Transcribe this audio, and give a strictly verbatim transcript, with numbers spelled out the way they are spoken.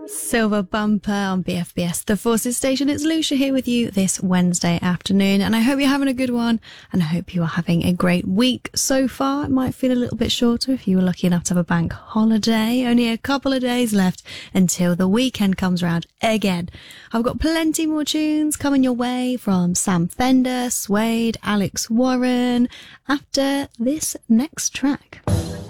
Silver Bumper on B F B S The Forces Station. It's Lucia here with you this Wednesday afternoon, and I hope you're having a good one, and I hope you are having a great week so far. It might feel a little bit shorter if you were lucky enough to have a bank holiday. Only a couple of days left until the weekend comes around again. I've got plenty more tunes coming your way from Sam Fender, Suede, Alex Warren, after this next track.